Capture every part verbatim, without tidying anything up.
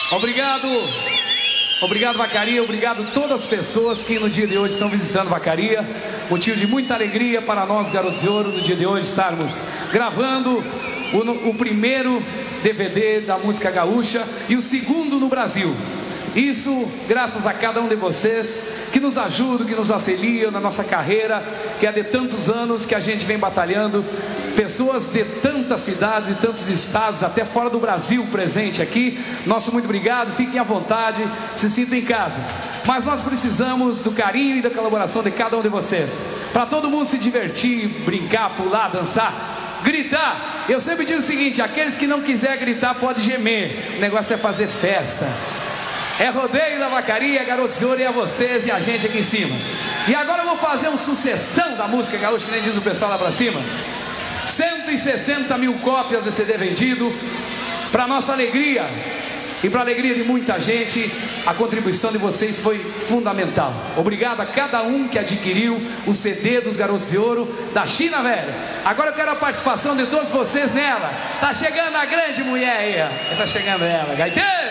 Obrigado, obrigado Vacaria, obrigado a todas as pessoas que no dia de hoje estão visitando Vacaria. Motivo de muita alegria para nós, Garotos de Ouro, no dia de hoje estarmos gravando o, o primeiro D V D da música gaúcha e o segundo no Brasil. Isso graças a cada um de vocês que nos ajudam, que nos auxiliam na nossa carreira, que é de tantos anos que a gente vem batalhando. Pessoas de tantas cidades, de tantos estados, até fora do Brasil presente aqui. Nosso muito obrigado, fiquem à vontade, se sintam em casa. Mas nós precisamos do carinho e da colaboração de cada um de vocês, para todo mundo se divertir, brincar, pular, dançar, gritar. Eu sempre digo o seguinte: aqueles que não quiser gritar pode gemer, o negócio é fazer festa. É rodeio da Vacaria, Garotos de Ouro, e a vocês e a gente aqui em cima. E agora eu vou fazer uma sucessão da música gaúcha, que nem diz o pessoal lá pra cima. cento e sessenta mil cópias desse C D vendido. Para nossa alegria e para a alegria de muita gente, a contribuição de vocês foi fundamental. Obrigado a cada um que adquiriu o C D dos Garotos de Ouro da China Velha. Agora eu quero a participação de todos vocês nela. Tá chegando a grande mulher aí, tá chegando ela, gaiteiro!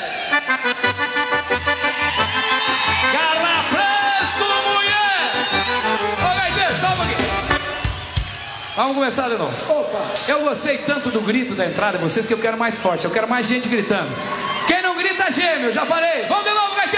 Carrapreço, mulher! Ô, gaiteiro, só um pouquinho. Vamos começar de novo. Opa! Eu gostei tanto do grito da entrada de vocês que eu quero mais forte, eu quero mais gente gritando. Quem não grita, geme, eu já falei. Vamos de novo, gaiteiro!